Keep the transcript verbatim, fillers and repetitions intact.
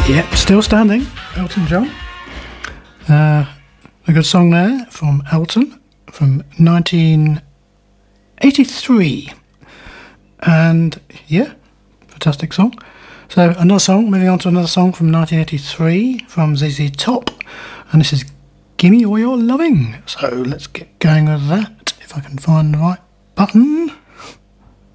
Yep, still standing, Elton John. Uh, a good song there from Elton from nineteen eighty-three. And yeah, fantastic song. So another song, moving on to another song from nineteen eighty-three from Z Z Top. And this is Gimme All Your Loving. So let's get going with that, if I can find the right button.